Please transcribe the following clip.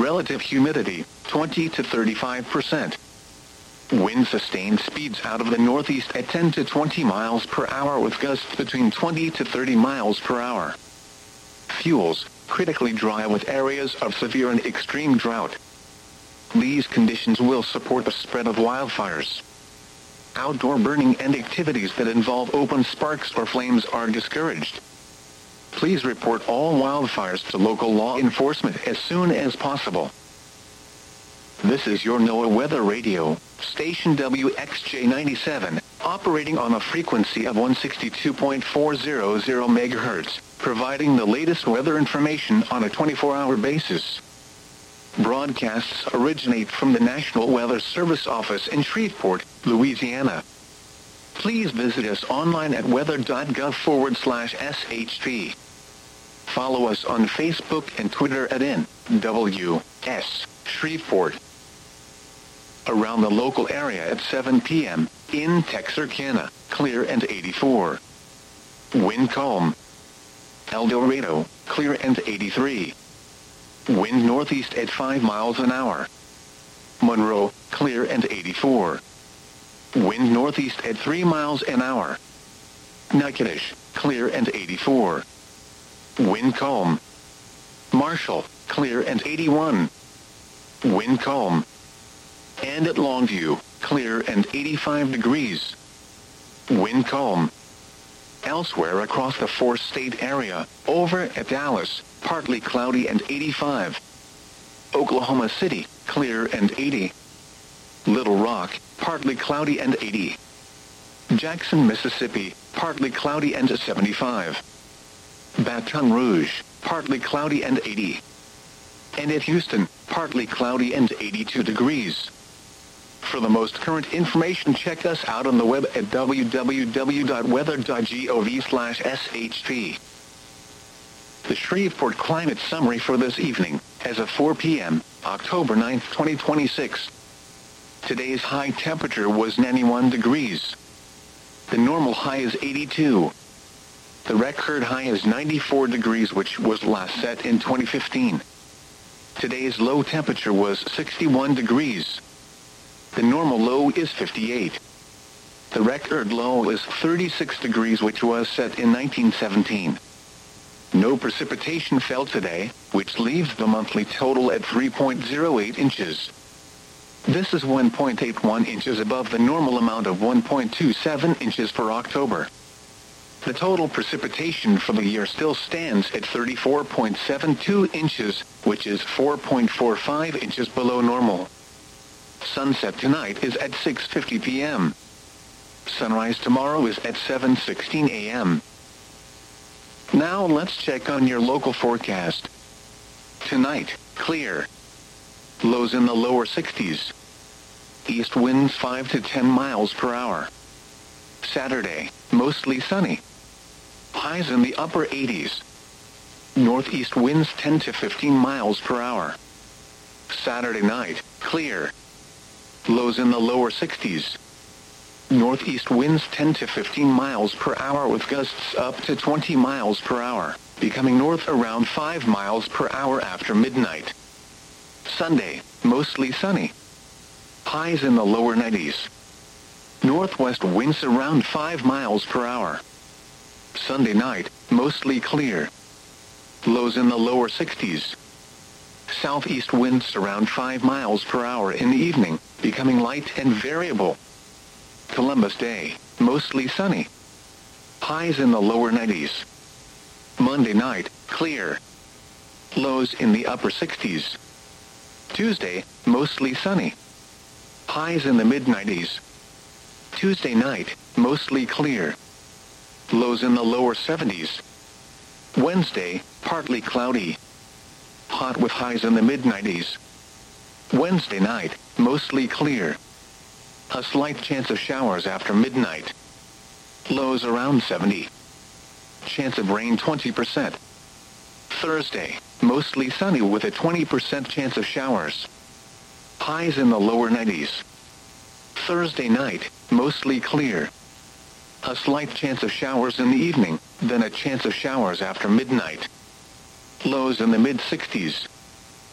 Relative humidity, 20 to 35%. Wind sustained speeds out of the northeast at 10 to 20 miles per hour with gusts between 20 to 30 miles per hour. Fuels, critically dry with areas of severe and extreme drought. These conditions will support the spread of wildfires. Outdoor burning and activities that involve open sparks or flames are discouraged. Please report all wildfires to local law enforcement as soon as possible. This is your NOAA Weather Radio, station WXJ97, operating on a frequency of 162.400 MHz, providing the latest weather information on a 24-hour basis. Broadcasts originate from the National Weather Service office in Shreveport, Louisiana. Please visit us online at weather.gov/SHP. Follow us on Facebook and Twitter at NWS Shreveport. Around the local area at 7 p.m., in Texarkana, clear and 84. Wind calm. El Dorado, clear and 83. Wind northeast at 5 miles an hour. Monroe, clear and 84. Wind northeast at 3 miles an hour. Natchitoches, clear and 84. Wind calm. Marshall, clear and 81. Wind calm. And at Longview, clear and 85 degrees. Wind calm. Elsewhere across the four-state area, over at Dallas, partly cloudy and 85. Oklahoma City, clear and 80. Little Rock, partly cloudy and 80. Jackson, Mississippi, partly cloudy and 75. Baton Rouge, partly cloudy and 80. And at Houston, partly cloudy and 82 degrees. For the most current information, check us out on the web at www.weather.gov/SHP. The Shreveport Climate Summary for this evening, as of 4 p.m., October 9, 2026. Today's high temperature was 91 degrees. The normal high is 82. The record high is 94 degrees, which was last set in 2015. Today's low temperature was 61 degrees. The normal low is 58. The record low is 36 degrees, which was set in 1917. No precipitation fell today, which leaves the monthly total at 3.08 inches. This is 1.81 inches above the normal amount of 1.27 inches for October. The total precipitation for the year still stands at 34.72 inches, which is 4.45 inches below normal. Sunset tonight is at 6:50 p.m. Sunrise tomorrow is at 7:16 a.m. Now let's check on your local forecast. Tonight, clear. Lows in the lower 60s. East winds 5 to 10 miles per hour. Saturday, mostly sunny. Highs in the upper 80s. Northeast winds 10 to 15 miles per hour. Saturday night, clear. Lows in the lower 60s. Northeast winds 10 to 15 miles per hour with gusts up to 20 miles per hour, becoming north around 5 miles per hour after midnight. Sunday, mostly sunny. Highs in the lower 90s. Northwest winds around 5 miles per hour. Sunday night, mostly clear. Lows in the lower 60s. Southeast winds around 5 miles per hour in the evening, becoming light and variable. Columbus Day, mostly sunny. Highs in the lower 90s. Monday night, clear. Lows in the upper 60s. Tuesday, mostly sunny. Highs in the mid-90s. Tuesday night, mostly clear. Lows in the lower 70s. Wednesday, partly cloudy. Hot with highs in the mid-90s. Wednesday night, mostly clear. A slight chance of showers after midnight. Lows around 70. Chance of rain 20%. Thursday, mostly sunny with a 20% chance of showers. Highs in the lower 90s. Thursday night, mostly clear. A slight chance of showers in the evening, then a chance of showers after midnight. Lows in the mid-60s.